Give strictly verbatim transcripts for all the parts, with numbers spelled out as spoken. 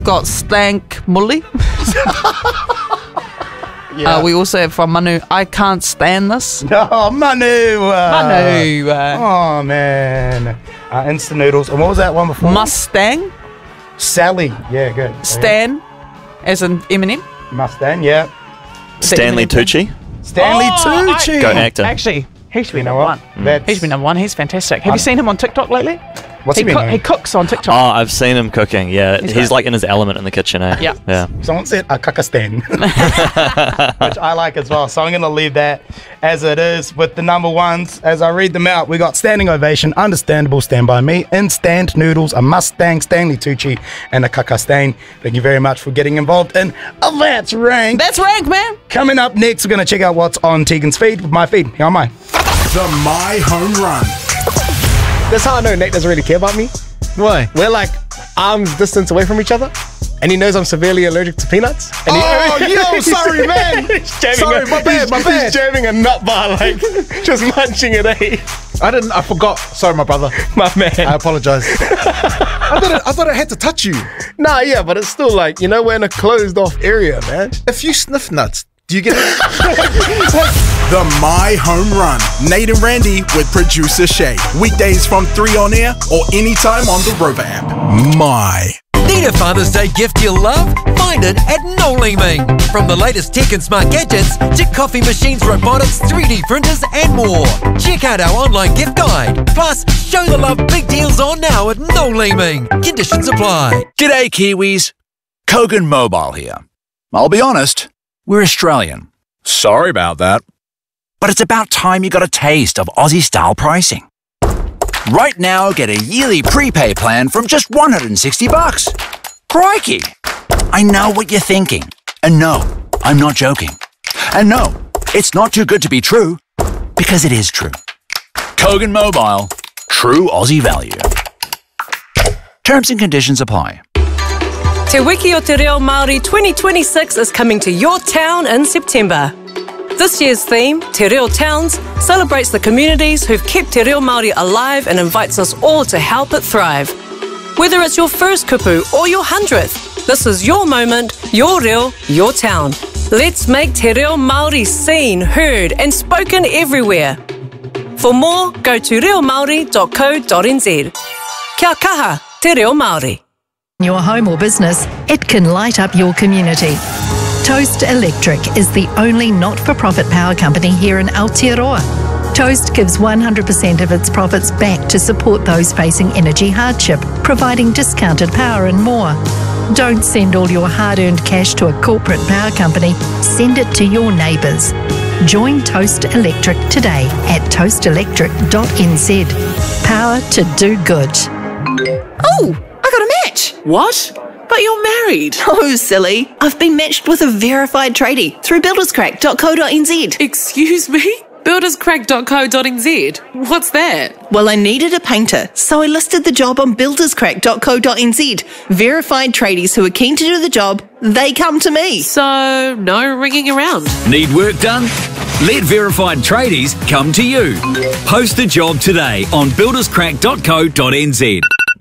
got Stank Mully. Yeah. Uh, we also have from Manu, I can't stand this. Oh, Manu. Uh, Manu. Uh, oh, man. Uh, Instant Noodles. And what was that one before? Mustang. Sally. Yeah, good. Stan, as in Eminem. Mustang, yeah. Stanley Tucci. Stanley Oh, Tucci. Go actor. Actually, he should be You know number what? one. That's, He should be number one. He's fantastic. Have I'm- you seen him on TikTok lately? What's he, he been cook- doing? he cooks on TikTok. Oh, I've seen him cooking. Yeah, He's he's, great. like in his element in the kitchen, eh? Yeah. Yeah. Someone said a kakastan, which I like as well. So I'm going to leave that as it is with the number ones. As I read them out, we got Standing Ovation, Understandable, Stand By Me, Instant Noodles, a Mustang, Stanley Tucci, and a kakastan. Thank you very much for getting involved in a That's Rank. That's rank, man. Coming up next, we're going to check out what's on Tegan's feed with my feed. Here on my. The My Home Run. That's how I know Nate doesn't really care about me. Why? We're like arms distance away from each other, and he knows I'm severely allergic to peanuts. And Oh, he, yo, sorry, man. he's jamming Sorry, a, my bad, he's, my bad. He's jamming a nut bar, like just munching it, eh? I didn't. I forgot. Sorry, my brother. My man. I apologize. I thought it, I thought I had to touch you. Nah, yeah, but it's still like, you know, we're in a closed off area, man. If you sniff nuts, do you get it? The My Home Run. Nate and Randy with producer Shay. Weekdays from three on air or anytime on the Rover app. My. Need a Father's Day gift you'll love? Find it at Noliming. From the latest tech and smart gadgets to coffee machines, robotics, three D printers and more. Check out our online gift guide. Plus, show the love big deals on now at Noliming. Conditions apply. G'day Kiwis, Kogan Mobile here. I'll be honest, we're Australian. Sorry about that. But it's about time you got a taste of Aussie-style pricing. Right now, get a yearly prepay plan from just one hundred sixty bucks. Crikey! I know what you're thinking. And no, I'm not joking. And no, it's not too good to be true, because it is true. Kogan Mobile, true Aussie value. Terms and conditions apply. Te Wiki o Te Reo Māori twenty twenty-six is coming to your town in September. This year's theme, Te Reo Towns, celebrates the communities who've kept Te Reo Māori alive and invites us all to help it thrive. Whether it's your first kupu or your hundredth, this is your moment, your reo, your town. Let's make Te Reo Māori seen, heard and spoken everywhere. For more, go to reo maori dot co dot n z. Kia kaha, Te Reo Māori. Your home or business, it can light up your community. Toast Electric is the only not-for-profit power company here in Aotearoa. Toast gives one hundred percent of its profits back to support those facing energy hardship, providing discounted power and more. Don't send all your hard-earned cash to a corporate power company. Send it to your neighbours. Join Toast Electric today at toast electric dot n z. Power to do good. Oh, I got a match. What? But you're married. Oh, silly. I've been matched with a verified tradie through builders crack dot co dot n z. Excuse me? builders crack dot co dot n z? What's that? Well, I needed a painter, so I listed the job on builders crack dot co dot n z. Verified tradies who are keen to do the job, they come to me. So, no ringing around. Need work done? Let verified tradies come to you. Post a job today on builders crack dot co dot n z.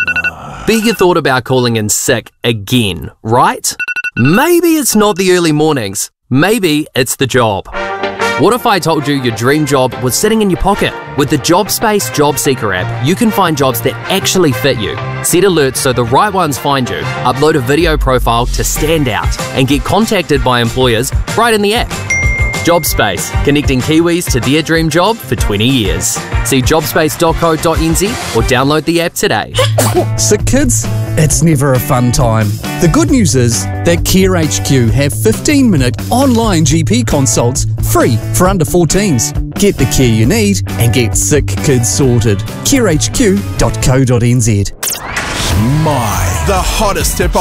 Bet you thought about calling in sick again, right? Maybe it's not the early mornings. Maybe it's the job. What if I told you your dream job was sitting in your pocket? With the JobSpace Job Seeker app, you can find jobs that actually fit you. Set alerts so the right ones find you, upload a video profile to stand out, and get contacted by employers right in the app. JobSpace, connecting Kiwis to their dream job for twenty years. See jobspace dot co dot n z or download the app today. Sick kids? It's never a fun time. The good news is that Care H Q have fifteen minute online G P consults free for under fourteens. Get the care you need and get sick kids sorted. care h q dot co dot n z. My, the hottest tip